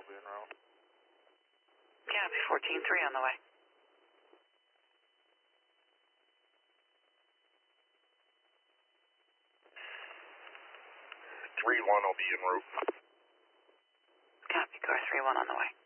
will be en route. Copy, 14-3 on the way. 3-1 will be en route. Copy, car 3-1 on the way.